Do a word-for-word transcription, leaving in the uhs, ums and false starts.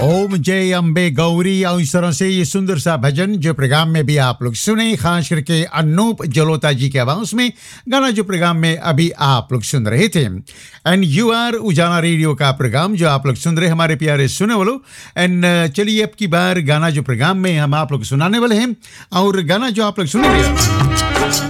ओम जय अम्बे गौरी और इस तरह से ये सुंदर सा भजन जो प्रोग्राम में भी आप लोग सुने, खास करके अनूप जलोटा जी के आवाज में गाना जो प्रोग्राम में अभी आप लोग सुन रहे थे। एंड यू आर उजाला रेडियो का प्रोग्राम जो आप लोग सुन रहे हमारे प्यारे सुने वालों। एंड चलिए अब की बार गाना जो प्रोग्राम में हम आप लोग सुनाने वाले हैं और गाना जो आप लोग सुनेंगे